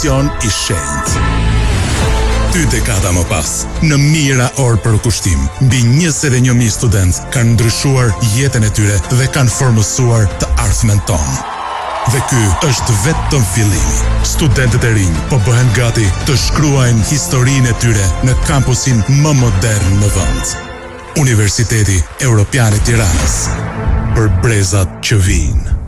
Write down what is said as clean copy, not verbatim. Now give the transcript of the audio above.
I shenjtë. 2 dekada më pas, në mijëra orë për kushtim, mbi 21.000 studentë kanë ndryshuar jetën e tyre dhe kanë formësuar të ardhmen tonë. Dhe ky është vetëm fillimi. Studentët e rinj po bëhen gati të shkruajnë historinë e tyre në kampusin më modern në vend. Universiteti Evropian i Tiranës. Për brezat që vijnë.